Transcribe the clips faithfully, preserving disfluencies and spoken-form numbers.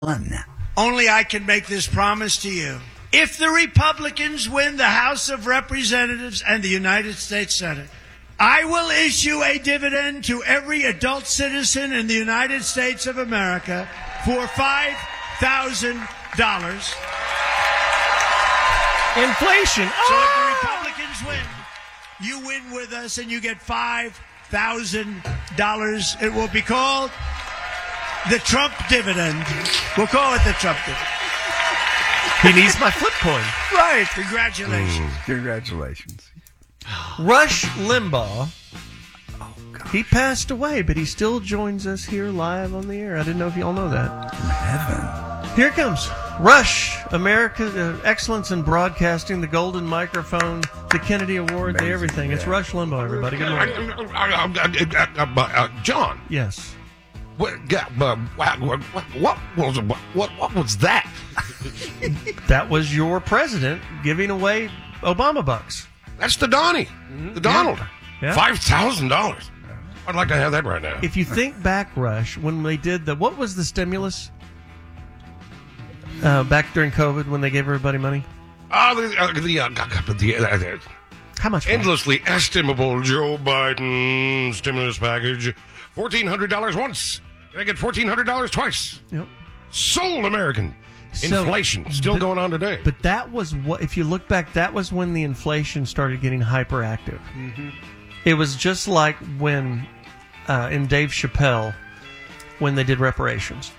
Only I can make this promise to you. If the Republicans win the House of Representatives and the United States Senate, I will issue a dividend to every adult citizen in the United States of America for five thousand dollars. Inflation. So oh! if the Republicans win, you win with us and you get five thousand dollars. It will be called the Trump dividend. We'll call it the Trump dividend. He needs my flip coin. Right. Congratulations. Mm, congratulations. Rush Limbaugh. Oh, God. He passed away, but he still joins us here live on the air. I didn't know if you all know that. In heaven. Here it comes. Rush, America, uh, Excellence in Broadcasting, the Golden Microphone, the Kennedy Award, Amazing, the everything. yeah. It's Rush Limbaugh, everybody. Good morning. Uh, John. Yes. What, uh, what, what, was, what, what was that? That was your president giving away Obama bucks. That's the Donnie, mm-hmm. the Donald. Yeah. Yeah. five thousand dollars. I'd like to have that right now. If you think back, Rush, when they did the, what was the stimulus uh, back during COVID when they gave everybody money? Oh, the, uh, the, uh, the, uh, the How much? endlessly estimable Joe Biden stimulus package. fourteen hundred dollars once. I get fourteen hundred dollars twice. Yep. Sold American. So, Inflation still but, going on today. But that was what, if you look back, that was when the inflation started getting hyperactive. Mm-hmm. It was just like when, uh, in Dave Chappelle, when they did reparations.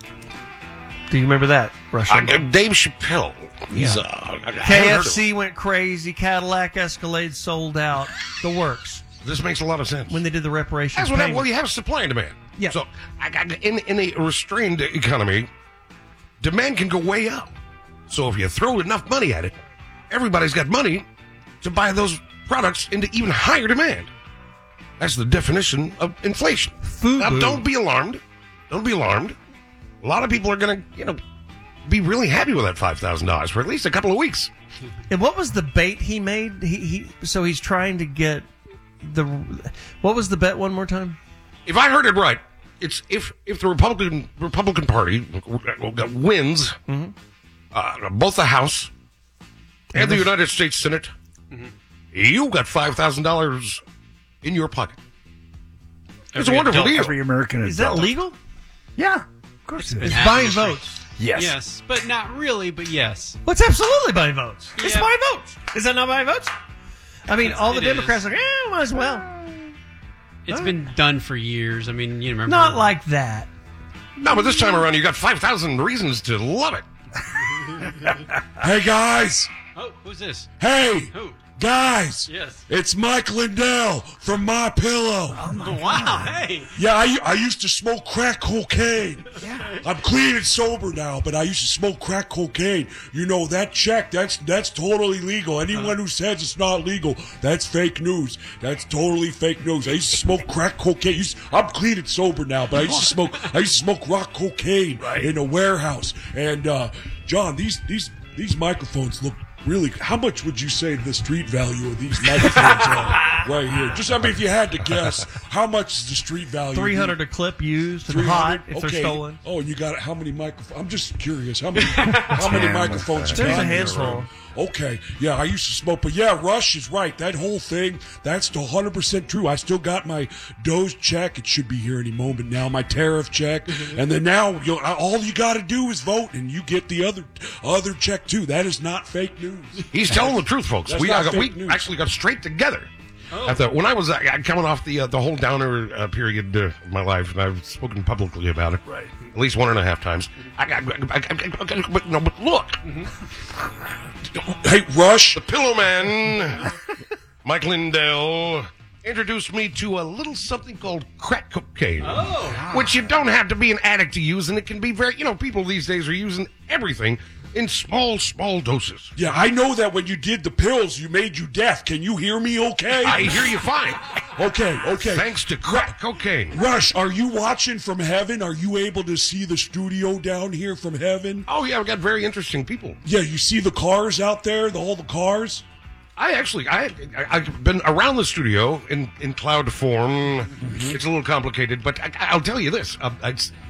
Do you remember that, Rush? Uh, Dave Chappelle. He's, Yeah. uh, K F C went crazy. Cadillac Escalade sold out. The works. This makes a lot of sense. When they did the reparations That's what payment. I, well, you have supply and demand. Yeah. So I, I, in, in a restrained economy, demand can go way up. So if you throw enough money at it, everybody's got money to buy those products into even higher demand. That's the definition of inflation. Food. Now, don't be alarmed. Don't be alarmed. A lot of people are going to, you know, be really happy with that five thousand dollars for at least a couple of weeks. And what was the bait he made? He, he so he's trying to get the. What was the bet? One more time. If I heard it right, it's if if the Republican Republican Party wins mm-hmm. uh, both the House and, and the United States Senate, mm-hmm. you got five thousand dollars in your pocket. Every it's a wonderful adult, deal. Every American is adult. that legal? Yeah, of course it is. It's buying votes. Yes. Yes, but not really, but yes. Well, it's absolutely buying votes. Yeah. It's buying votes. Is that not buying votes? I mean, It's, all the it Democrats is. are like, eh, might as well. It's huh? been done for years. I mean, you remember. Not like that. No, but this time around, you got five thousand reasons to love it. Hey, guys. Oh, who's this? Hey. Who? Guys, yes, it's Mike Lindell from My Pillow. Oh my wow, hey. Yeah, I, I used to smoke crack cocaine. Yeah. I'm clean and sober now, but I used to smoke crack cocaine. You know, that check, that's that's totally legal. Anyone uh-huh. who says it's not legal, that's fake news. That's totally fake news. I used to smoke crack cocaine. Used, I'm clean and sober now, but I used to smoke I used to smoke rock cocaine right. in a warehouse. And uh, John, these these these microphones look really, how much would you say the street value of these microphones are right here? Just, I mean, if you had to guess, how much is the street value? three hundred a clip used and hot if okay. they're stolen. Oh, and you got how many microphones? I'm just curious. How many How many microphones? There's a handful. Okay. Yeah, I used to smoke. But yeah, Rush is right. That whole thing, that's one hundred percent true. I still got my Doge check. It should be here any moment now. My tariff check. Mm-hmm. And then now, you know, all you got to do is vote, and you get the other other check, too. That is not fake news. He's telling the truth, folks. That's we not got, we fake news. actually got straight together. Oh. At the, when I was uh, coming off the uh, the whole downer uh, period uh, of my life, and I've spoken publicly about it, right? At least one and a half times. I got, I, I, I, I, but, no, but look, mm-hmm. Hey, Rush, the Pillow Man, Mike Lindell, introduced me to a little something called crack cocaine, oh. which you don't have to be an addict to use, and it can be very, you know, people these days are using everything in small, small doses. Yeah, I know that when you did the pills, you made you deaf. Can you hear me okay? I hear you fine. Okay, okay. Thanks to crack cocaine. Rush, are you watching from heaven? Are you able to see the studio down here from heaven? Oh, yeah, we've got very interesting people. Yeah, you see the cars out there, the, all the cars? I actually, I, I, I've been around the studio in, in cloud form. Mm-hmm. It's a little complicated, but I, I'll tell you this. Uh, it's,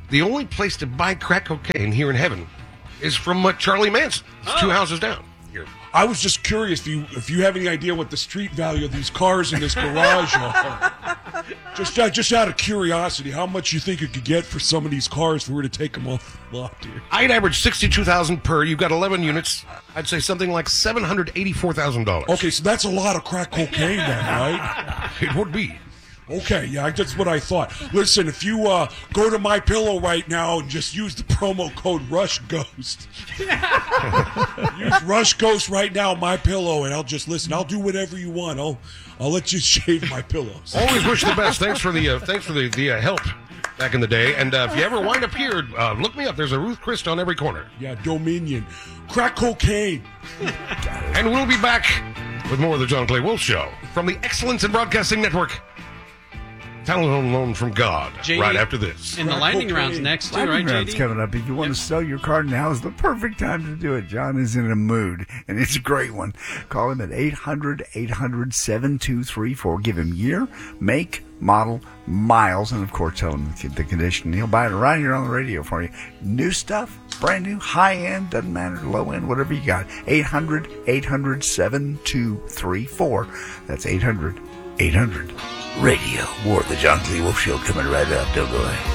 the only place to buy crack cocaine here in heaven is from uh, Charlie Manson. It's two houses down here. I was just curious if you if you have any idea what the street value of these cars in this garage are. Just uh, just out of curiosity, how much you think you could get for some of these cars if we were to take them off the lot here? I'd average sixty-two thousand dollars per. You've got eleven units. I'd say something like seven hundred eighty-four thousand dollars. Okay, so that's a lot of crack cocaine then, right? It would be. Okay, yeah, that's what I thought. Listen, if you uh, go to MyPillow right now and just use the promo code RushGhost. Use RushGhost right now, MyPillow, and I'll just listen. I'll do whatever you want. I'll I'll let you shave my pillows. Always wish the best. Thanks for the uh, thanks for the, the uh, help back in the day. And uh, if you ever wind up here, uh, look me up. There's a Ruth Chris on every corner. Yeah, Dominion. Crack cocaine. And we'll be back with more of the John Clay Wolf Show from the Excellence in Broadcasting Network. Talent on loan from God. J D, right after this. And the lightning round's next too, Lightning right, round's J D? coming up. If you want to sell your car now, is the perfect time to do it. John is in a mood, and it's a great one. Call him at eight hundred, eight hundred, seven two three four. Give him year, make, model, miles, and of course tell him the condition. He'll buy it right here on the radio for you. New stuff, brand new, high end, doesn't matter, low end, whatever you got. eight hundred, eight hundred, seven two three four. That's eight hundred, eight hundred. Radio. More of the John Clay Wolf Show coming right up. Don't go away.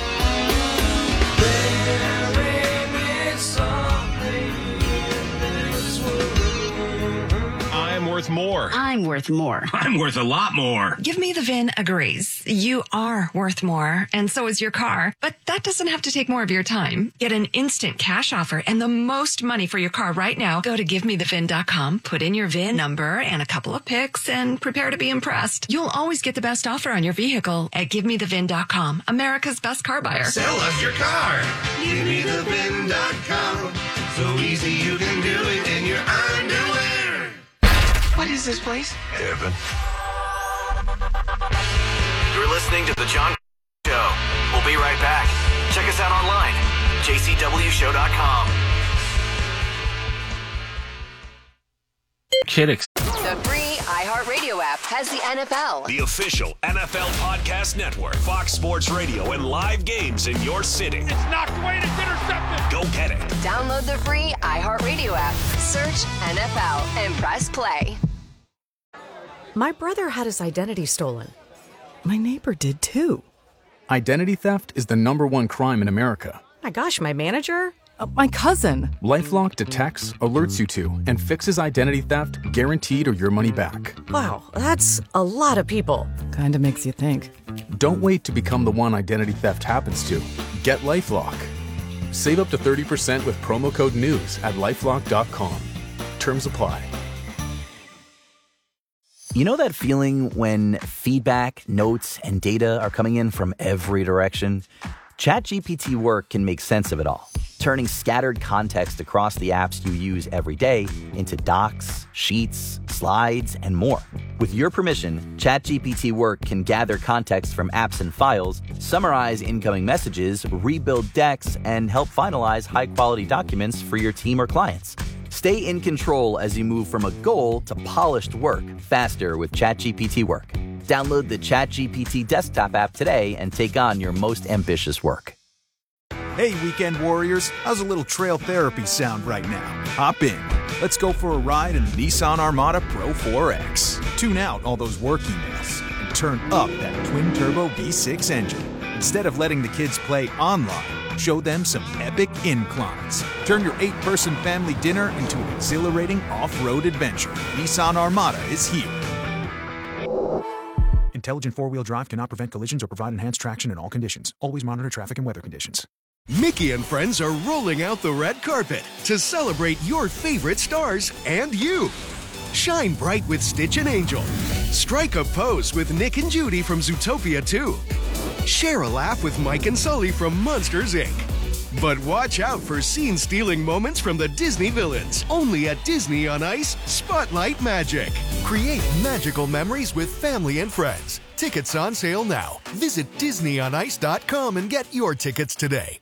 I'm worth more. I'm worth more. I'm worth a lot more. Give Me the V I N agrees. You are worth more, and so is your car. But that doesn't have to take more of your time. Get an instant cash offer and the most money for your car right now. Go to give me the V I N dot com, put in your V I N number and a couple of pics, and prepare to be impressed. You'll always get the best offer on your vehicle at give me the V I N dot com, America's best car buyer. Sell us your car. give me the V I N dot com. So easy you can do it in your underwear. What is this place? Heaven. You're listening to The John Show. We'll be right back. Check us out online, j c w show dot com. Kidding. The free iHeartRadio app has the N F L. The official N F L podcast network. Fox Sports Radio and live games in your city. It's knocked away and it's intercepted. Go get it. Download the free iHeartRadio app. Search N F L and press play. My brother had his identity stolen. My neighbor did too. Identity theft is the number one crime in America. My gosh, my manager? Uh, my cousin. LifeLock detects, alerts you to, and fixes identity theft guaranteed or your money back. Wow, that's a lot of people. Kinda makes you think. Don't wait to become the one identity theft happens to. Get LifeLock. Save up to thirty percent with promo code NEWS at lifelock dot com. Terms apply. You know that feeling when feedback, notes, and data are coming in from every direction? ChatGPT Work can make sense of it all, turning scattered context across the apps you use every day into docs, sheets, slides, and more. With your permission, ChatGPT Work can gather context from apps and files, summarize incoming messages, rebuild decks, and help finalize high-quality documents for your team or clients. Stay in control as you move from a goal to polished work faster with ChatGPT Work. Download the ChatGPT desktop app today and take on your most ambitious work. Hey, weekend warriors, how's a little trail therapy sound right now? Hop in. Let's go for a ride in the Nissan Armada Pro four X. Tune out all those work emails and turn up that twin-turbo V six engine. Instead of letting the kids play online, show them some epic inclines. Turn your eight-person family dinner into an exhilarating off-road adventure. Nissan Armada is here. Intelligent four-wheel drive cannot prevent collisions or provide enhanced traction in all conditions. Always monitor traffic and weather conditions. Mickey and friends are rolling out the red carpet to celebrate your favorite stars and you. Shine bright with Stitch and Angel. Strike a pose with Nick and Judy from Zootopia two. Share a laugh with Mike and Sully from Monsters, Incorporated. But watch out for scene-stealing moments from the Disney villains. Only at Disney on Ice, Spotlight Magic. Create magical memories with family and friends. Tickets on sale now. Visit disney on ice dot com and get your tickets today.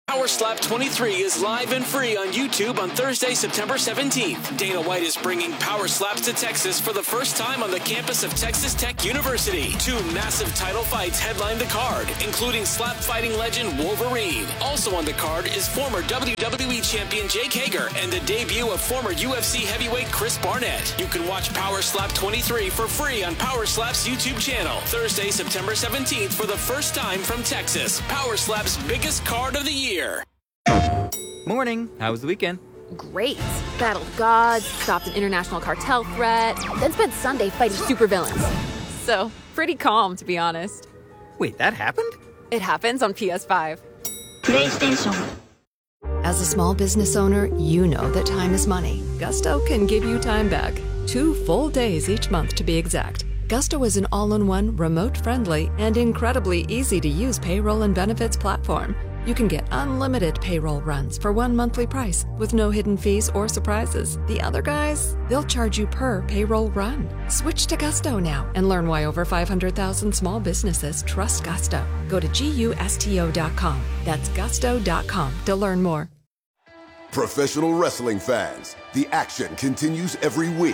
Power Slap twenty-three is live and free on YouTube on Thursday, September seventeenth. Dana White is bringing Power Slaps to Texas for the first time on the campus of Texas Tech University. Two massive title fights headline the card, including slap fighting legend Wolverine. Also on the card is former W W E champion Jake Hager and the debut of former U F C heavyweight Chris Barnett. You can watch Power Slap twenty-three for free on Power Slap's YouTube channel. Thursday, September seventeenth for the first time from Texas. Power Slap's biggest card of the year. Morning. How was the weekend? Great. Battled gods, stopped an international cartel threat, then spent Sunday fighting supervillains. So, pretty calm, to be honest. Wait, that happened? It happens on P S five. PlayStation. As a small business owner, you know that time is money. Gusto can give you time back. Two full days each month, to be exact. Gusto is an all-in-one, remote-friendly, and incredibly easy-to-use payroll and benefits platform. You can get unlimited payroll runs for one monthly price with no hidden fees or surprises. The other guys, they'll charge you per payroll run. Switch to Gusto now and learn why over five hundred thousand small businesses trust Gusto. Go to gusto dot com. That's gusto dot com to learn more. Professional wrestling fans, the action continues every week.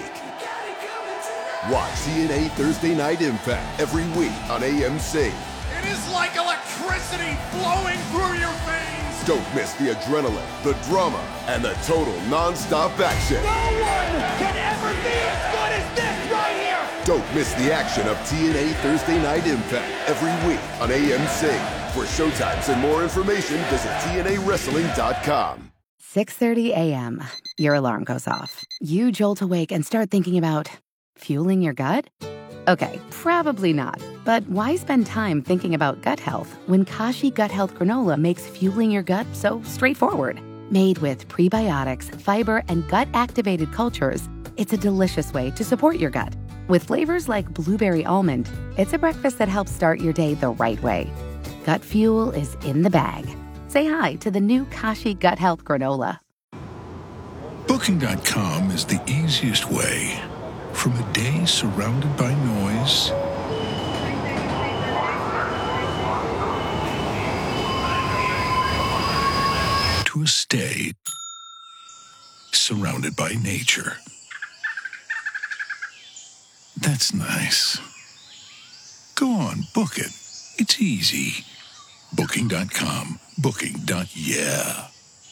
Watch T N A Thursday Night Impact every week on A M C. It is like electricity flowing through your veins. Don't miss the adrenaline, the drama, and the total non-stop action. No one can ever be as good as this right here. Don't miss the action of T N A Thursday Night Impact every week on A M C. For showtimes and more information, visit T N A wrestling dot com. six thirty a.m. Your alarm goes off. You jolt awake and start thinking about fueling your gut? Okay, probably not. But why spend time thinking about gut health when Kashi Gut Health Granola makes fueling your gut so straightforward? Made with prebiotics, fiber, and gut-activated cultures, it's a delicious way to support your gut. With flavors like blueberry almond, it's a breakfast that helps start your day the right way. Gut fuel is in the bag. Say hi to the new Kashi Gut Health Granola. Booking dot com is the easiest way. From a day surrounded by noise to a stay surrounded by nature. That's nice. Go on, book it. It's easy. Booking dot com. Booking. Yeah.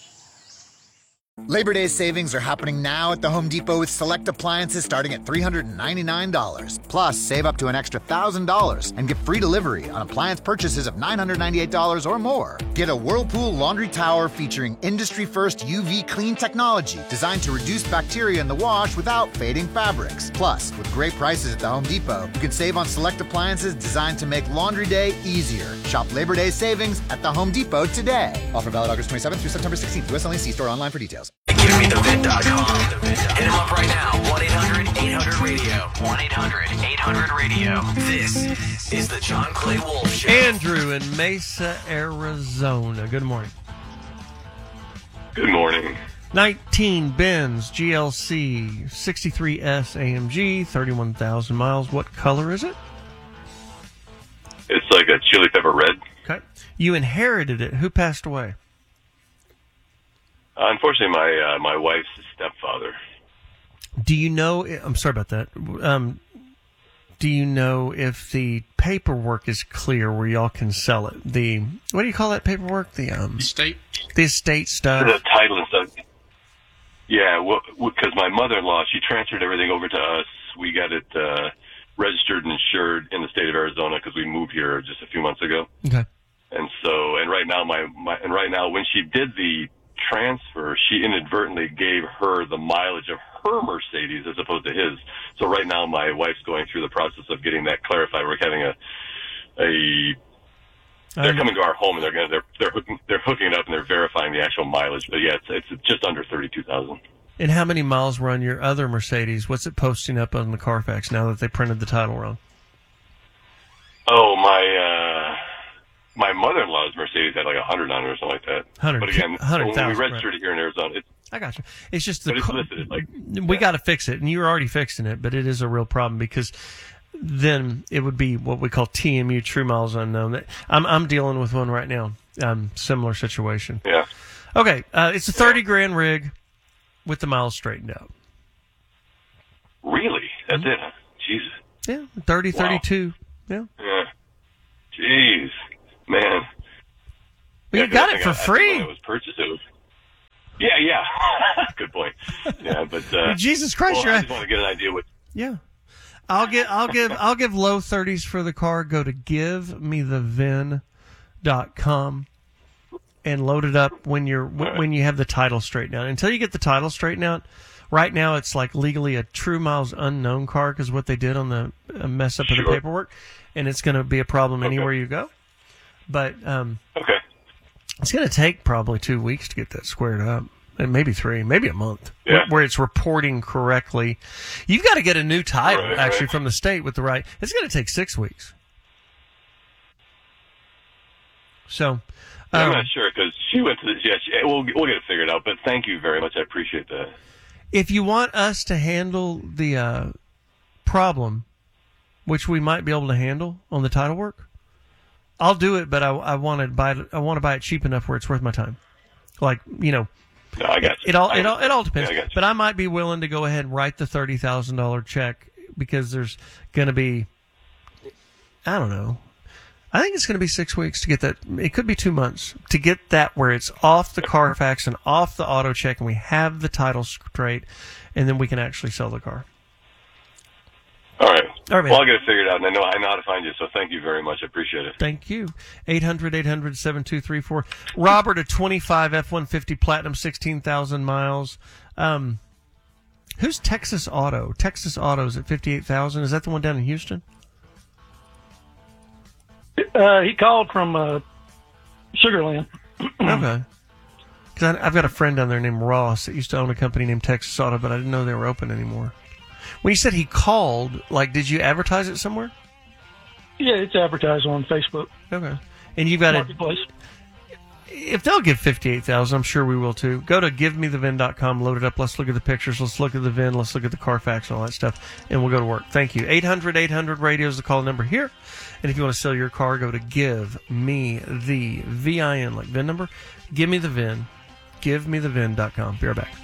Labor Day savings are happening now at the Home Depot with select appliances starting at three hundred ninety-nine dollars. Plus, save up to an extra one thousand dollars and get free delivery on appliance purchases of nine hundred ninety-eight dollars or more. Get a Whirlpool laundry tower featuring industry-first U V clean technology designed to reduce bacteria in the wash without fading fabrics. Plus, with great prices at the Home Depot, you can save on select appliances designed to make laundry day easier. Shop Labor Day savings at the Home Depot today. Offer valid August twenty-seventh through September sixteenth. U S only. See store online for details. Give me the vin dot com. Hit him up right now. one eight hundred eight hundred radio. one eight hundred eight hundred radio. This is the John Clay Wolf Show. Andrew in Mesa, Arizona. Good morning. Good morning. nineteen Benz G L C sixty-three S A M G, thirty-one thousand miles. What color is it? It's like a chili pepper red. Okay. You inherited it. Who passed away? Uh, unfortunately, my uh, my wife's stepfather. Do you know? I'm sorry about that. Um, do you know if the paperwork is clear where y'all can sell it? The what do you call that paperwork? The um, estate. The estate stuff. The title and stuff. Yeah, because my mother-in-law, she transferred everything over to us. We got it uh, registered and insured in the state of Arizona because we moved here just a few months ago. Okay. And so, and right now, my, my and right now, when she did the transfer, she inadvertently gave her the mileage of her Mercedes as opposed to his. So right now, my wife's going through the process of getting that clarified. We're having a a they're coming to our home and they're gonna they're they're hooking, they're hooking it up and they're verifying the actual mileage. But yeah, it's it's just under thirty-two thousand. And how many miles were on your other Mercedes? What's it posting up on the Carfax now that they printed the title wrong? Oh, my uh, my mother-in-law's Mercedes had like a hundred on it or something like that. Hundred, but again, hundred when thousand. we registered it here in Arizona, it's, I got you. It's just the but it's car, listed like we got to fix it, and you're already fixing it, but it is a real problem because then it would be what we call T M U, true miles unknown. I'm I'm dealing with one right now. Um, similar situation. Yeah. Okay, uh, it's a thirty grand rig with the miles straightened out. Really? That's it? Huh? Jesus. Yeah, thirty, Wow. thirty-two. Yeah. Yeah. Jeez, man. Well, Yeah, you 'cause got I it think for I- I think free. When it was purchased, it was. Yeah, yeah. Good point. Yeah, but uh, Jesus Christ, well, you're I at- just want to get an idea what. Yeah. I'll get I'll give I'll give low thirties for the car. Go to give me the vin dot com and load it up when you're when, when you have the title straightened out. Until you get the title straightened out, right now it's like legally a true miles unknown car because what they did on the uh, mess up of the Sure. paperwork, and it's going to be a problem anywhere you go. But um, okay, it's going to take probably two weeks to get that squared up. And maybe three, maybe a month, Yeah. where, where it's reporting correctly. You've got to get a new title, Right, actually, right. from the state with the right. It's going to take six weeks. So, I'm um, not sure because she went to the. Yeah, she, we'll we'll get it figured out. But thank you very much. I appreciate that. if you want us to handle the uh, problem, which we might be able to handle on the title work, I'll do it. But I, I want to buy it. I want to buy it cheap enough where it's worth my time. Like you know. No, I got you. It all I it all it all depends. Yeah, I got you. But I might be willing to go ahead and write the thirty thousand dollar check because there's going to be, I don't know, I think it's going to be six weeks to get that. It could be two months to get that where it's off the Carfax and off the auto check, and we have the title straight, and then we can actually sell the car. All right. All right, man. Well, I'll get it figured out, and I know I know how to find you. So thank you very much. I appreciate it. Thank you. eight hundred, eight hundred, seven two three four. Robert, a twenty-five F one fifty Platinum, sixteen thousand miles. Um, who's Texas Auto? Texas Auto's at fifty-eight thousand. Is that the one down in Houston? Uh, he called from uh, Sugarland. Okay. Because I've got a friend down there named Ross that used to own a company named Texas Auto, but I didn't know they were open anymore. When you said he called, like, did you advertise it somewhere? Yeah, it's advertised on Facebook. Okay. And you've got it. Marketplace. If they'll give fifty-eight thousand, I'm sure we will too. Go to give me the vin dot com, load it up. Let's look at the pictures. Let's look at the V I N. Let's look at the Carfax and all that stuff, and we'll go to work. Thank you. eight hundred, eight hundred radio is the call number here. And if you want to sell your car, go to give me the V I N, like V I N number. Give me the V I N. give me the vin dot com. Be right back.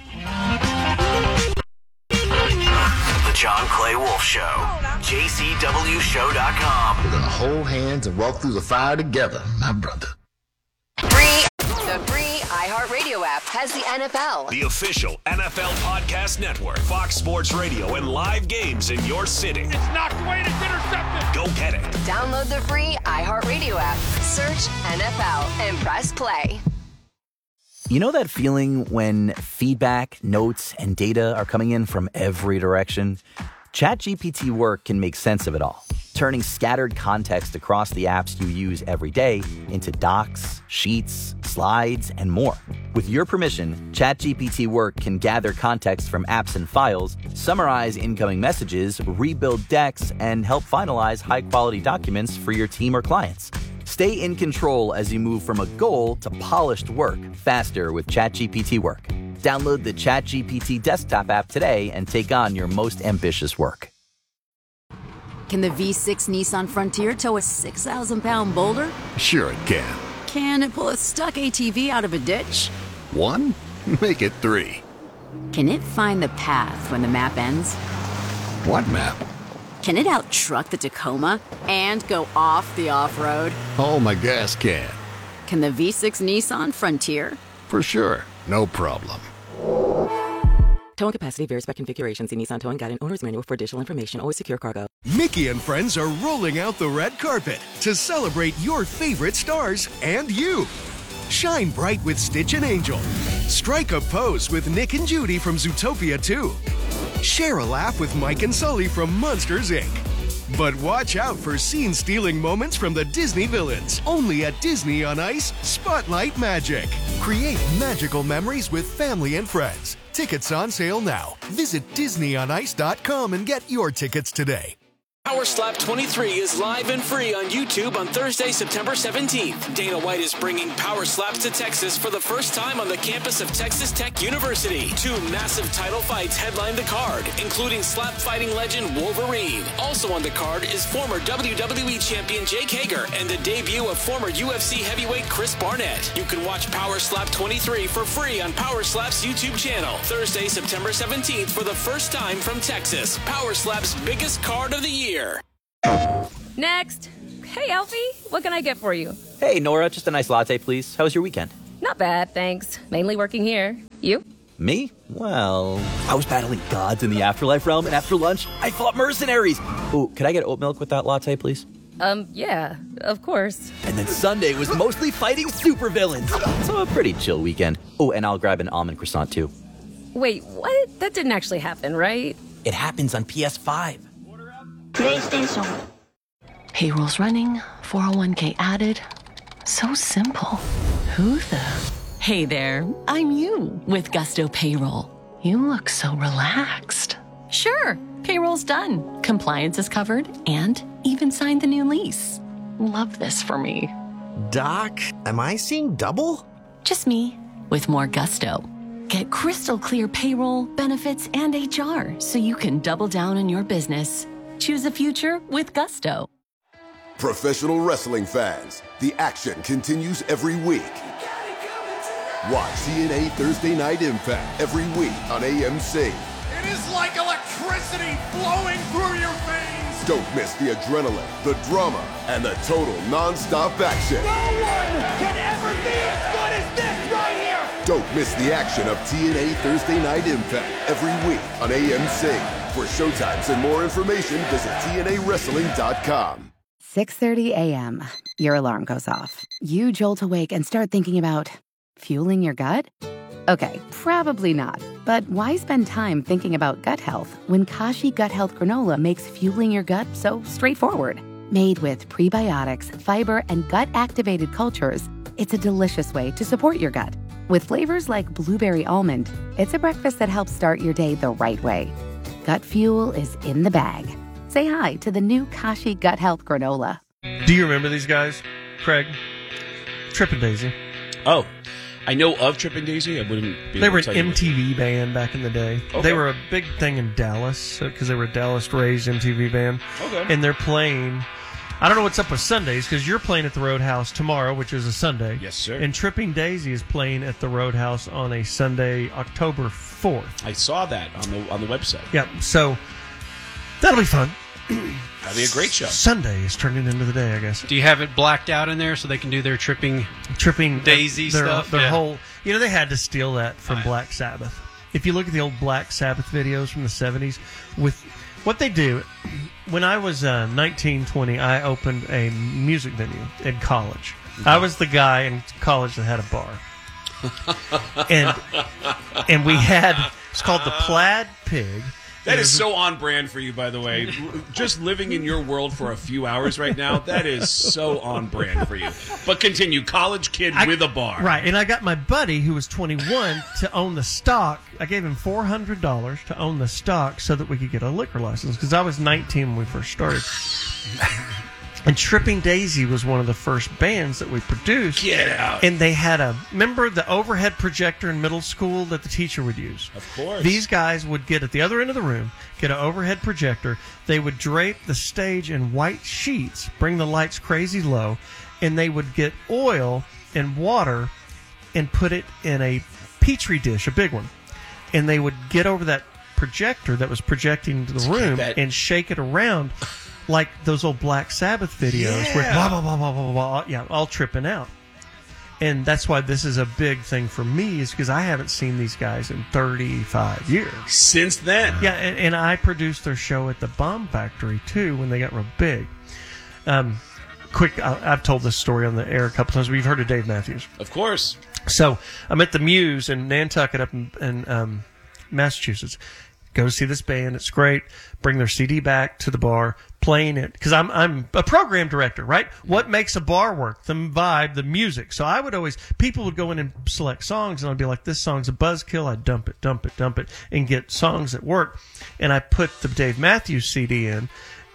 The John Clay Wolf Show. J C W show dot com. We're going to hold hands and walk through the fire together, my brother. Free. The free iHeartRadio app has the N F L. The official N F L Podcast Network, Fox Sports Radio, and live games in your city. It's knocked away and it's intercepted. Go get it. Download the free iHeartRadio app. Search N F L and press play. You know that feeling when feedback, notes, and data are coming in from every direction? ChatGPT Work can make sense of it all, turning scattered context across the apps you use every day into docs, sheets, slides, and more. With your permission, ChatGPT Work can gather context from apps and files, summarize incoming messages, rebuild decks, and help finalize high-quality documents for your team or clients. Stay in control as you move from a goal to polished work faster with ChatGPT Work. Download the ChatGPT desktop app today and take on your most ambitious work. Can the V six Nissan Frontier tow a six thousand pound boulder? Sure it can. Can it pull a stuck A T V out of a ditch? One? Make it three. Can it find the path when the map ends? What map? Can it out-truck the Tacoma and go off the off-road? Oh, my gas can. Can the V six Nissan Frontier? For sure. No problem. Towing capacity varies by configuration. See Nissan Towing Guide and Owner's Manual for additional information. Always secure cargo. Mickey and friends are rolling out the red carpet to celebrate your favorite stars and you. Shine bright with Stitch and Angel. Strike a pose with Nick and Judy from Zootopia two. Share a laugh with Mike and Sully from Monsters, Incorporated. But watch out for scene-stealing moments from the Disney villains. Only at Disney on Ice Spotlight Magic. Create magical memories with family and friends. Tickets on sale now. Visit disney on ice dot com and get your tickets today. Power Slap twenty-three is live and free on YouTube on Thursday, September seventeenth. Dana White is bringing Power Slaps to Texas for the first time on the campus of Texas Tech University. Two massive title fights headline the card, including slap fighting legend Wolverine. Also on the card is former W W E champion Jake Hager and the debut of former U F C heavyweight Chris Barnett. You can watch Power Slap twenty-three for free on Power Slap's YouTube channel. Thursday, September seventeenth for the first time from Texas. Power Slap's biggest card of the year. Next. Hey, Alfie, what can I get for you? Hey, Nora, just a nice latte, please. How was your weekend? Not bad, thanks. Mainly working here. You? Me? Well, I was battling gods in the afterlife realm, and after lunch, I fought mercenaries. Ooh, could I get oat milk with that latte, please? Um, yeah, of course. And then Sunday was mostly fighting supervillains. So a pretty chill weekend. Oh, and I'll grab an almond croissant, too. Wait, what? That didn't actually happen, right? It happens on P S five. PlayStation. Payroll's running, four oh one k added. So simple. Who the? Hey there, I'm you with Gusto Payroll. You look so relaxed. Sure, payroll's done. Compliance is covered and even signed the new lease. Love this for me. Doc, am I seeing double? Just me with more gusto. Get crystal clear payroll, benefits, and H R so you can double down on your business. Choose a future with Gusto. Professional wrestling fans, the action continues every week. Watch T N A Thursday Night Impact every week on A M C. It is like electricity flowing through your veins. Don't miss the adrenaline, the drama, and the total non-stop action. No one can ever be as good as this right here. Don't miss the action of T N A Thursday Night Impact every week on A M C. For showtimes and more information, visit T N A wrestling dot com. six thirty a.m. Your alarm goes off. You jolt awake and start thinking about fueling your gut? Okay, probably not. But why spend time thinking about gut health when Kashi Gut Health Granola makes fueling your gut so straightforward? Made with prebiotics, fiber, and gut-activated cultures, it's a delicious way to support your gut. With flavors like blueberry almond, it's a breakfast that helps start your day the right way. Gut fuel is in the bag. Say hi to the new Kashi Gut Health Granola. Do you remember these guys, Craig? Trip and Daisy. Oh, I know of Trip and Daisy. I wouldn't be They able were to an tell you M T V band back in the day. Okay. They were a big thing in Dallas because they were a Dallas-raised M T V band. Okay. And they're playing... I don't know what's up with Sundays because you're playing at the Roadhouse tomorrow, which is a Sunday. Yes, sir. And Tripping Daisy is playing at the Roadhouse on a Sunday, October fourth. I saw that on the on the website. Yeah, so that'll be fun. That'll be a great show. Sunday is turning into the day, I guess. Do you have it blacked out in there so they can do their tripping, tripping Daisy their, stuff? Their Yeah. whole, you know, they had to steal that from Right. Black Sabbath. If you look at the old Black Sabbath videos from the seventies, with what they do, when I was uh, nineteen, twenty, I opened a music venue in college. I was the guy in college that had a bar. and and we had, it's called the Plaid Pig. That It is was- so on brand for you, by the way. Just living in your world for a few hours right now, that is so on brand for you. But continue, college kid I- with a bar. Right, and I got my buddy who was twenty-one to own the stock. I gave him four hundred dollars to own the stock so that we could get a liquor license because I was nineteen when we first started. And Tripping Daisy was one of the first bands that we produced. Get out. And they had a, remember the overhead projector in middle school that the teacher would use? Of course. These guys would get at the other end of the room, get an overhead projector. They would drape the stage in white sheets, bring the lights crazy low, and they would get oil and water and put it in a petri dish, a big one. And they would get over that projector that was projecting to the room that- and shake it around like those old Black Sabbath videos Yeah. where blah, blah, blah, blah, blah, blah, yeah, all tripping out. And that's why this is a big thing for me is because I haven't seen these guys in thirty-five years. Since then. Yeah, and, and I produced their show at the Bomb Factory, too, when they got real big. Um, quick, I, I've told this story on the air a couple times. We've heard of Dave Matthews. Of course. So I'm at the Muse in Nantucket up in, in um, Massachusetts. Go to see this band. It's great. Bring their C D back to the bar, playing it. Because I'm, I'm a program director, right? What makes a bar work? The vibe, the music. So I would always, people would go in and select songs, and I'd be like, this song's a buzzkill. I'd dump it, dump it, dump it, and get songs that work. And I put the Dave Matthews C D in,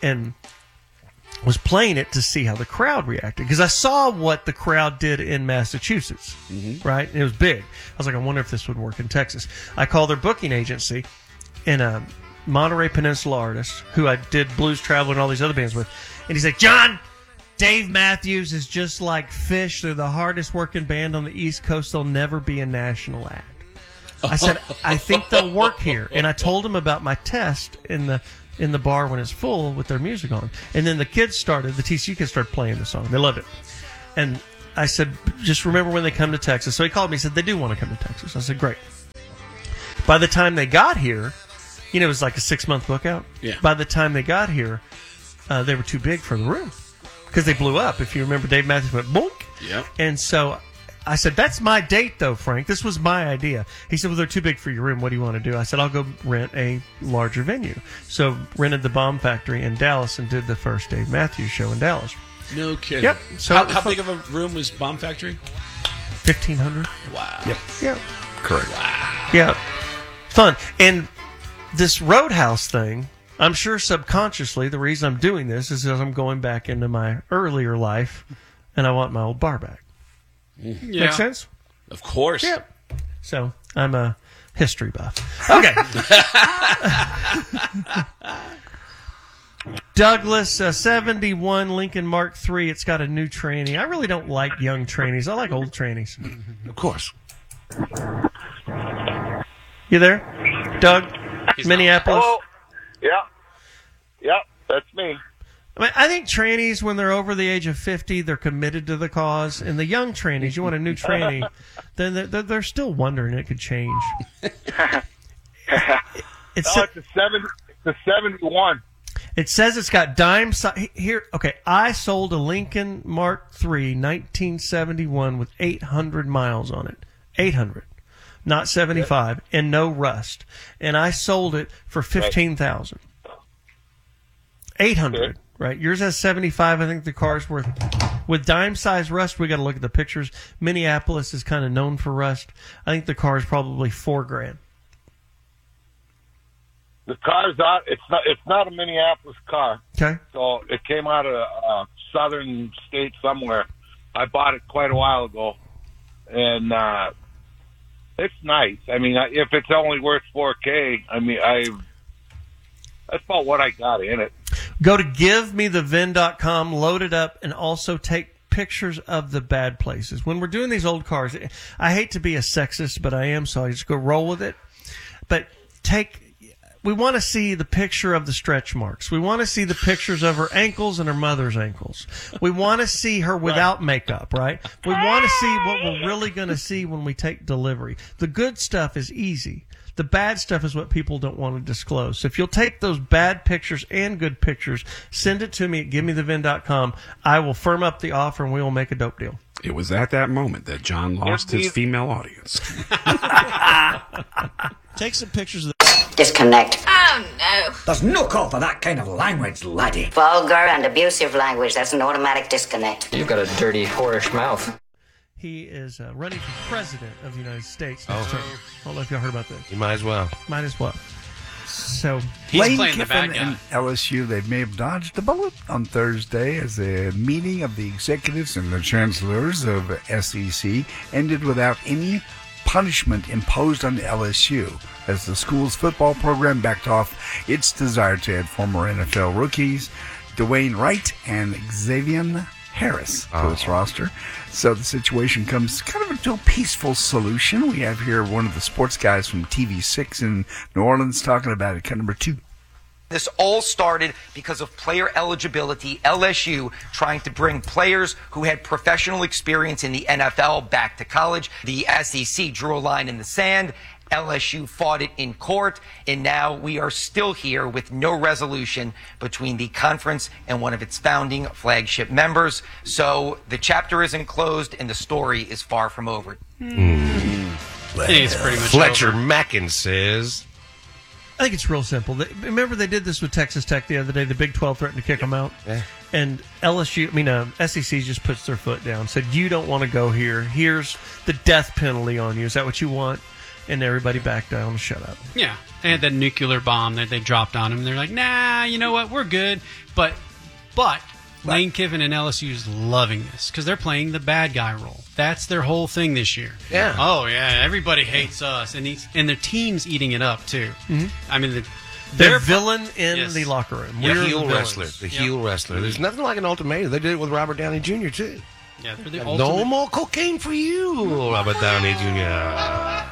and was playing it to see how the crowd reacted. Because I saw what the crowd did in Massachusetts, mm-hmm. right? And it was big. I was like, I wonder if this would work in Texas. I called their booking agency and a Monterey Peninsula artist who I did Blues Traveler and all these other bands with. And he's like, John, Dave Matthews is just like Fish. They're the hardest working band on the East Coast. They'll never be a national act. I said, I think they'll work here. And I told him about my test in the in the bar when it's full with their music on. And then the kids started, the T C U kids started playing the song. They loved it. And I said, just remember when they come to Texas. So he called me and said, they do want to come to Texas. I said, great. By the time they got here, you know, it was like a six-month book out. Yeah. By the time they got here, uh, they were too big for the room because they blew up. If you remember, Dave Matthews went boink. Yep. And so I said, that's my date, though, Frank. This was my idea. He said, well, they're too big for your room. What do you want to do? I said, I'll go rent a larger venue. So rented the Bomb Factory in Dallas and did the first Dave Matthews show in Dallas. No kidding. Yep. So how how big of a room was Bomb Factory? fifteen hundred. Wow. Yep. Yep. Correct. Wow. Yeah. Fun. And this Roadhouse thing, I'm sure subconsciously the reason I'm doing this is because I'm going back into my earlier life and I want my old bar back. Yeah. Make sense? Of course. Yeah. So I'm a history buff. Okay. Douglas, uh, seventy-one Lincoln Mark three. It's got a new tranny. I really don't like young trannies. I like old trannies. Of course. You there? Doug? He's Minneapolis? Hello? Yeah. Yep, that's me. I mean, I think trannies, when they're over the age of fifty, they're committed to the cause. And the young trannies, you want a new tranny, then they're, they're, they're still wondering it could change. It's, It's no, a- it's a seventy. It's a seventy-one. It says it's got dime si- here. Okay, I sold a Lincoln Mark three nineteen seventy-one with eight hundred miles on it. eight hundred, not seventy-five, and no rust. And I sold it for fifteen thousand. eight hundred, right? Yours has seventy-five. I think the car's worth. With dime size rust, we got to look at the pictures. Minneapolis is kind of known for rust. I think the car is probably four grand. The car's out. It's not. It's not a Minneapolis car. Okay. So it came out of a southern state somewhere. I bought it quite a while ago, and uh, it's nice. I mean, if it's only worth four K, I mean, I that's about what I got in it. Go to give me the vin dot com, load it up, and also take pictures of the bad places. When we're doing these old cars, I hate to be a sexist, but I am, so I just go roll with it. But take. We want to see the picture of the stretch marks. We want to see the pictures of her ankles and her mother's ankles. We want to see her without makeup, right? We want to see what we're really going to see when we take delivery. The good stuff is easy. The bad stuff is what people don't want to disclose. So if you'll take those bad pictures and good pictures, send it to me at give me the vin dot com. I will firm up the offer and we will make a dope deal. It was at that moment that John lost his female audience. Take some pictures of the... Disconnect. Oh, no. There's no call for that kind of language, laddie. Vulgar and abusive language. That's an automatic disconnect. You've got a dirty, whorish mouth. He is uh, running for president of the United States Oh. next term. I don't know if y'all heard about this. You might as well. Might as well. So He's Lane Kiffin and L S U, they may have dodged a bullet on Thursday as a meeting of the executives and the chancellors of S E C ended without any punishment imposed on L S U as the school's football program backed off its desire to add former N F L rookies Dwayne Wright and Xavier Harris to its roster. So the situation comes kind of into a peaceful solution. We have here one of the sports guys from T V six in New Orleans talking about it. Cut number two. This all started because of player eligibility, L S U trying to bring players who had professional experience in the N F L back to college. The S E C drew a line in the sand. L S U fought it in court, and now we are still here with no resolution between the conference and one of its founding flagship members. So the chapter isn't closed, and the story is far from over. Mm. I think it's pretty much Fletcher over. Mackin says. I think it's real simple. They, remember they did this with Texas Tech the other day. The Big twelve threatened to kick them out. Yeah. And L S U, I mean, uh, S E C just puts their foot down, said, you don't want to go here. Here's the death penalty on you. Is that what you want? and everybody backed down and shut up. Yeah, they had that nuclear bomb that they dropped on them. They're like, nah, you know what, we're good. But, but Lane Kiffin and L S U is loving this because they're playing the bad guy role. That's their whole thing this year. Yeah. Oh yeah, everybody hates us, and he's, and their team's eating it up too. Mm-hmm. I mean, the, They're, they're villain in yes. the locker room. The We're heel the wrestler. villains. The Yep. heel wrestler. There's nothing like an ultimatum. They did it with Robert Downey Junior too. Yeah, they're the No ultimate. more cocaine for you, Robert Downey Junior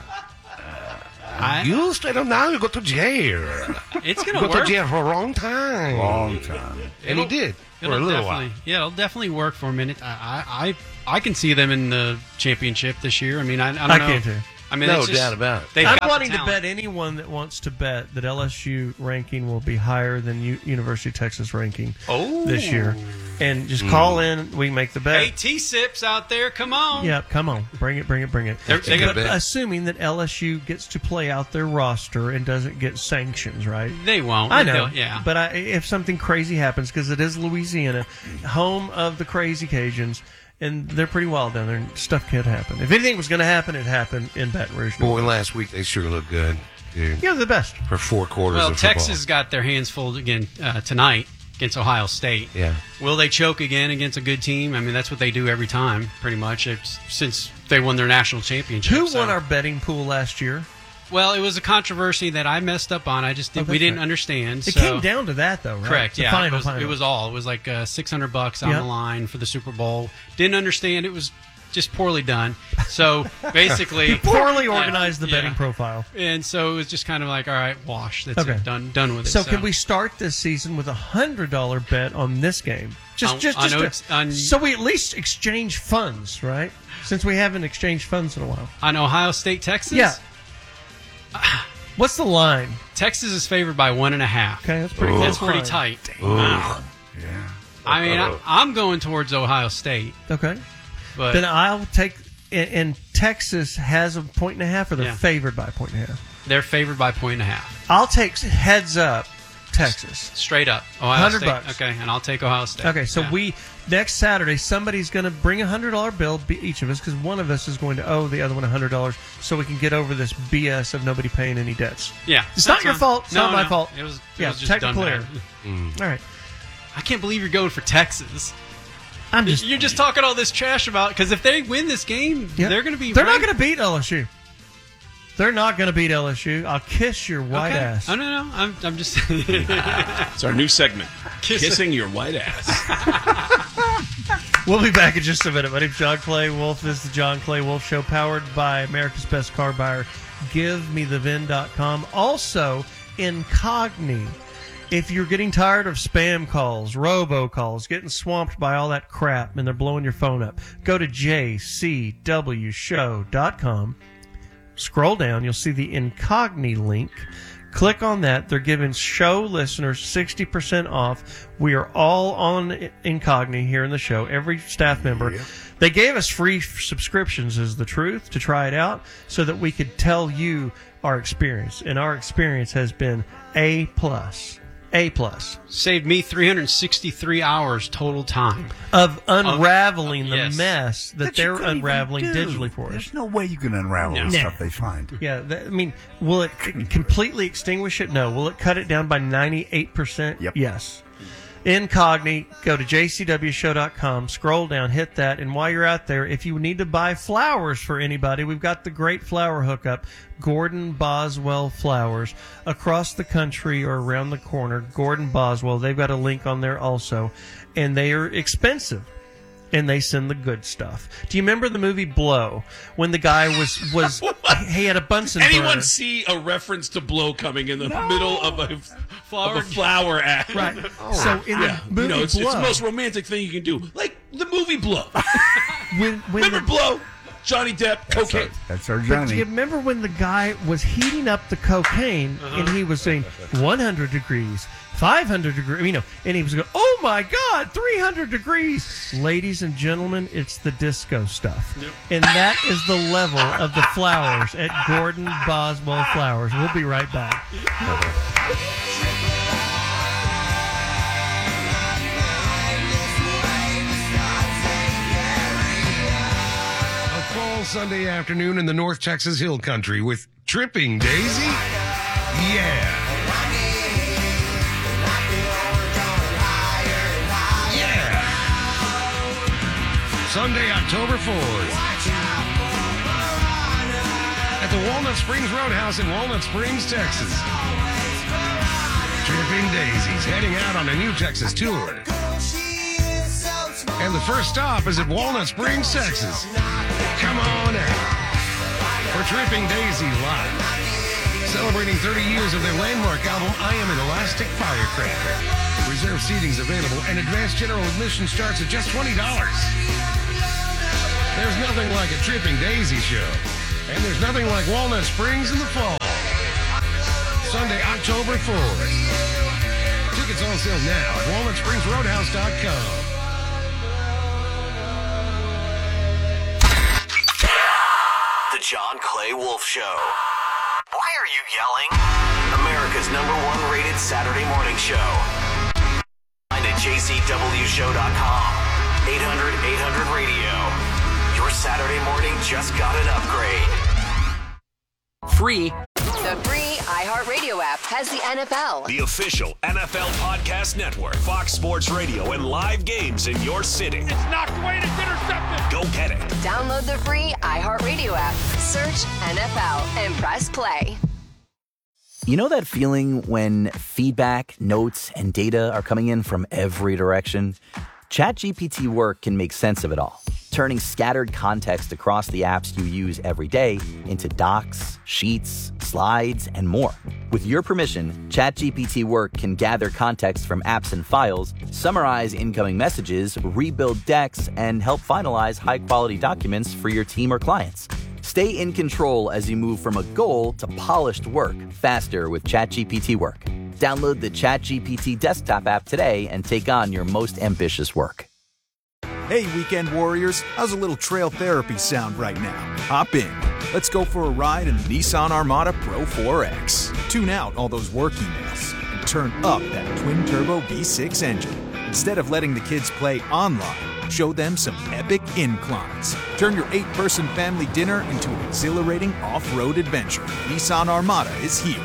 I, You straight up now, you go to jail. it's You gonna go work. to jail for a long time. Long time. And he did for a It'll little while. definitely, yeah, it'll definitely work for a minute. I, I, I, I can see them in the championship this year. I mean, I, I don't I know. can too. I mean, No it's just, doubt about it. they've I'm got the wanting to talent. bet anyone that wants to bet that L S U ranking will be higher than U- University of Texas ranking Oh. this year. And just call in. We make the bet. Hey, T-Sips out there, come on. Yeah, come on. Bring it, bring it, bring it. They're- they But gotta- assuming that L S U gets to play out their roster and doesn't get sanctions, right? They won't. I know. They'll- yeah. But I, if something crazy happens, because it is Louisiana, home of the crazy Cajuns, and they're pretty wild down there, and stuff could happen. If anything was going to happen, it happened in Baton Rouge. Boy, last week they sure looked good, dude. Yeah, they're the best. For four quarters Well, of football. Texas got their hands full again uh, tonight against Ohio State. Yeah. Will they choke again against a good team? I mean, that's what they do every time, pretty much, it's, since they won their national championship. Who so. won our betting pool last year? Well, it was a controversy that I messed up on. I just did, Oh, we that's didn't right. understand. It so- came down to that, though, right? Correct. The Yeah, final, it, was, final. it was all. It was like uh, six hundred bucks on Yep. the line for the Super Bowl. Didn't understand. It was just poorly done. So basically, poorly uh, organized the betting yeah. profile. And so it was just kind of like, all right, wash. That's Okay. it. Done. Done with it. So, can we start this season with a hundred dollar bet on this game? Just, On- just, I just know to- it's on- so we at least exchange funds, right? Since we haven't exchanged funds in a while. on Ohio State, Texas? Yeah. What's the line? Texas is favored by one and a half. Okay, that's pretty. That's close pretty line. tight. Ooh. Wow. Yeah. I mean, I, I'm going towards Ohio State. Okay. But Then I'll take. And, and Texas has a point and a half, or they're Yeah. favored by a point and a half. they're favored by a point and a half. I'll take heads up, Texas. Straight up. Ohio Hundred State. bucks. Okay, and I'll take Ohio State. Okay, so Yeah. we next Saturday somebody's going to bring a hundred dollar bill, be- each of us, because one of us is going to owe the other one a hundred dollars, so we can get over this B S of nobody paying any debts. Yeah. It's That's not your fine. fault. It's No, not my no. fault. It was, it yeah, was just done technical error. bad. All right, I can't believe you're going for Texas. I'm just. You're just talking all this trash about because if they win this game, Yeah. they're going to be. They're not ranked- going to beat L S U. They're not going to beat L S U. I'll kiss your white Okay. ass. Oh no, no, I'm, I'm just. It's our new segment, Kiss- Kissing Your White Ass. We'll be back in just a minute. My name's John Clay Wolf. This is the John Clay Wolf Show, powered by America's Best Car Buyer, give me the vin dot com. Also, Incogni. If you're getting tired of spam calls, robocalls, getting swamped by all that crap, and they're blowing your phone up, go to j c w show dot com. Scroll down. You'll see the Incogni link. Click on that. They're giving show listeners sixty percent off. We are all on Incogni here in the show, every staff member. Yep. They gave us free subscriptions, is the truth, to try it out so that we could tell you our experience. And our experience has been A plus. A plus. Saved me three hundred sixty-three hours total time Of unraveling Of- the yes. mess that, That you they're couldn't even unraveling do. digitally for us. There's no way you can unravel No. the Nah. stuff they find. Yeah, that, I mean, will it c- completely extinguish it? No. Will it cut it down by ninety-eight percent? Yep. Yes. Incogni, go to j c w show dot com, scroll down, hit that, and while you're out there, if you need to buy flowers for anybody, we've got the great flower hookup, Gordon Boswell Flowers, across the country or around the corner, Gordon Boswell, they've got a link on there also, and they are expensive. And they send the good stuff. Do you remember the movie Blow when the guy was was he had a Bunsen Anyone burner? see a reference to blow coming in the middle of a Flower- of a flower ad? Right. So in Yeah, the movie you know, it's, Blow, it's the most romantic thing you can do, like the movie Blow. when when Remember the, Blow? Johnny Depp, cocaine. That's our but do Johnny. you remember when the guy was heating up the cocaine and he was saying one hundred degrees, five hundred degrees, you know, and he was going, oh my God, three hundred degrees. Ladies and gentlemen, it's the disco stuff. Yep. And that is the level of the flowers at Gordon Boswell Flowers. We'll be right back. A full all Sunday afternoon in the North Texas Hill Country with Tripping Daisy? Yeah. Yeah. Sunday, October fourth. At the Walnut Springs Roadhouse in Walnut Springs, Texas. Tripping Daisies heading out on a new Texas tour. And the first stop is at Walnut Springs, Texas. Come on out for Tripping Daisy Live. Celebrating thirty years of their landmark album, I Am an Elastic Firecracker. Reserved seating's available and advanced general admission starts at just twenty dollars. There's nothing like a Tripping Daisy show. And there's nothing like Walnut Springs in the fall. Sunday, October fourth. Tickets on sale now at walnut springs roadhouse dot com. The John Clay Wolf Show. Why are you yelling? America's number one rated Saturday morning show. Find at j c w show dot com. eight hundred eight hundred radio. Your Saturday morning just got an upgrade. Free. The free iHeartRadio app has the N F L. The official N F L podcast network. Fox Sports Radio and live games in your city. It's knocked away and it's intercepted. Go get it. Download the free iHeartRadio app. Search N F L and press play. You know that feeling when feedback, notes, and data are coming in from every direction? ChatGPT Work can make sense of it all, turning scattered context across the apps you use every day into docs, sheets, slides, and more. With your permission, ChatGPT Work can gather context from apps and files, summarize incoming messages, rebuild decks, and help finalize high-quality documents for your team or clients. Stay in control as you move from a goal to polished work faster with ChatGPT Work. Download the ChatGPT desktop app today and take on your most ambitious work. Hey, weekend warriors, how's a little trail therapy sound right now? Hop in. Let's go for a ride in the Nissan Armada Pro four X. Tune out all those work emails and turn up that twin-turbo V six engine. Instead of letting the kids play online, show them some epic inclines. Turn your eight-person family dinner into an exhilarating off-road adventure. Nissan Armada is here.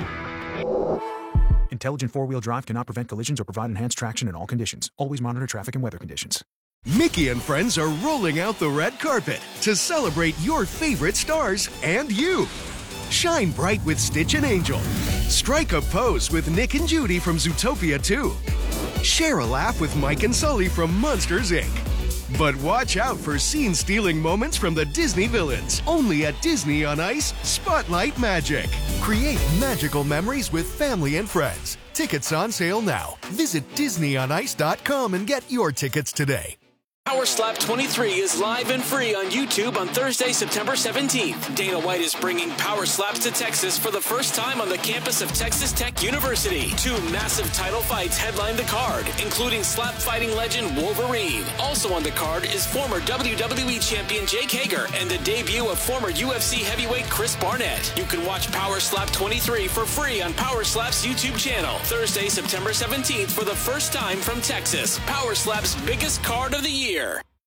Intelligent four-wheel drive cannot prevent collisions or provide enhanced traction in all conditions. Always monitor traffic and weather conditions. Mickey and friends are rolling out the red carpet to celebrate your favorite stars and you. Shine bright with Stitch and Angel. Strike a pose with Nick and Judy from Zootopia two. Share a laugh with Mike and Sully from Monsters, Incorporated. But watch out for scene-stealing moments from the Disney villains. Only at Disney on Ice Spotlight Magic. Create magical memories with family and friends. Tickets on sale now. Visit disney on ice dot com and get your tickets today. Power Slap twenty-three is live and free on YouTube on Thursday, September seventeenth. Dana White is bringing Power Slaps to Texas for the first time on the campus of Texas Tech University. Two massive title fights headline the card, including slap fighting legend Wolverine. Also on the card is former W W E champion Jake Hager and the debut of former U F C heavyweight Chris Barnett. You can watch Power Slap twenty-three for free on Power Slap's YouTube channel. Thursday, September seventeenth for the first time from Texas. Power Slap's biggest card of the year.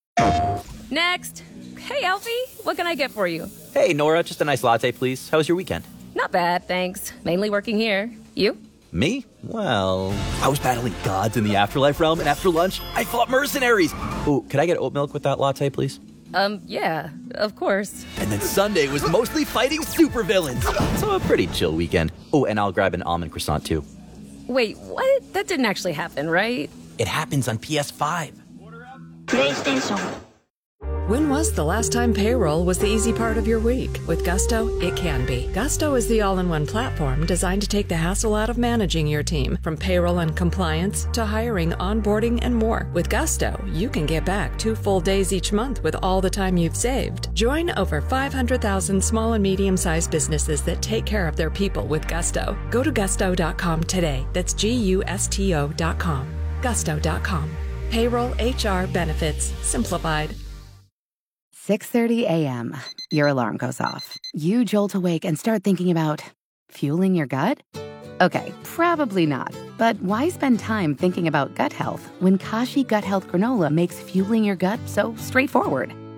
Next. Hey, Alfie, what can I get for you? Hey, Nora, just a nice latte, please. How was your weekend? Not bad, thanks. Mainly working here. You? Me? Well, I was battling gods in the afterlife realm, and after lunch, I fought mercenaries. Ooh, could I get oat milk with that latte, please? Um, yeah, of course. And then Sunday was mostly fighting supervillains. So a pretty chill weekend. Oh, and I'll grab an almond croissant, too. Wait, what? That didn't actually happen, right? It happens on P S five. PlayStation. When was the last time payroll was the easy part of your week? With Gusto, it can be. Gusto is the all-in-one platform designed to take the hassle out of managing your team, from payroll and compliance to hiring, onboarding, and more. With Gusto, you can get back two full days each month with all the time you've saved. Join over five hundred thousand small and medium-sized businesses that take care of their people with Gusto. Go to gusto dot com today. That's G U S T O dot com. gusto dot com. Payroll, H R, benefits, simplified. six thirty a.m. Your alarm goes off. You jolt awake and start thinking about fueling your gut? Okay, probably not. But why spend time thinking about gut health when Kashi Gut Health Granola makes fueling your gut so straightforward?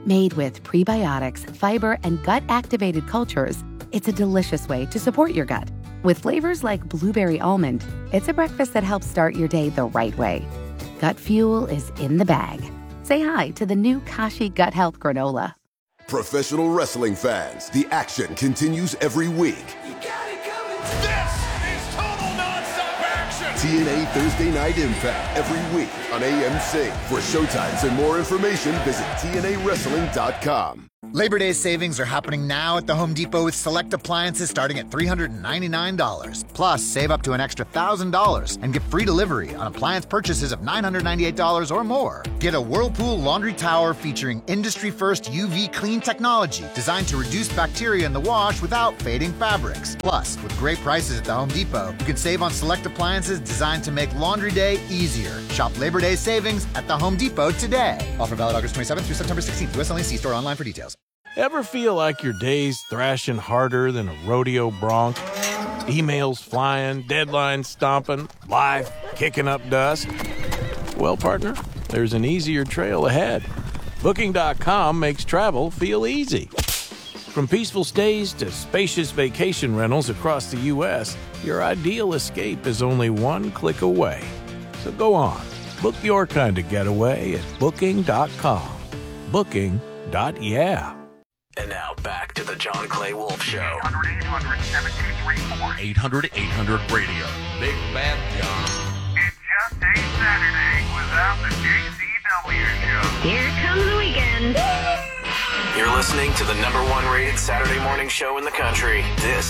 Made with prebiotics, fiber, and gut-activated cultures, it's a delicious way to support your gut. With flavors like blueberry almond, it's a breakfast that helps start your day the right way. Gut Fuel is in the bag. Say hi to the new Kashi Gut Health Granola. Professional wrestling fans, the action continues every week. This is total nonstop action. T N A Thursday Night Impact every week on A M C. For showtimes and more information, visit T N A wrestling dot com. Labor Day savings are happening now at the Home Depot with select appliances starting at three hundred ninety-nine dollars. Plus, save up to an extra one thousand dollars and get free delivery on appliance purchases of nine hundred ninety-eight dollars or more. Get a Whirlpool laundry tower featuring industry-first U V clean technology designed to reduce bacteria in the wash without fading fabrics. Plus, with great prices at the Home Depot, you can save on select appliances designed to make laundry day easier. Shop Labor Day savings at the Home Depot today. Offer valid August twenty-seventh through September sixteenth. U S only. See store online for details. Ever feel like your day's thrashing harder than a rodeo bronc? Emails flying, deadlines stomping, life kicking up dust? Well, partner, there's an easier trail ahead. Booking dot com makes travel feel easy. From peaceful stays to spacious vacation rentals across the U S, your ideal escape is only one click away. So go on, book your kind of getaway at Booking dot com. Booking. Yeah. And now back to the John Clay Wolf Show. eight hundred eight hundred seventeen twenty-four. eight hundred eight hundred radio. Big Bad John. It's just a Saturday without the J C W show. Here comes the weekend. You're listening to the number one rated Saturday morning show in the country. This